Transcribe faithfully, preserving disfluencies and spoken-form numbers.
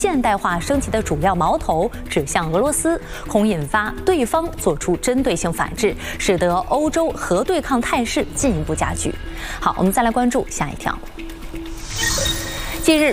现代化升级的主要矛头指向俄罗斯，恐引发对方做出针对性反制，使得欧洲核对抗态势进一步加剧。好，我们再来关注下一条。近日，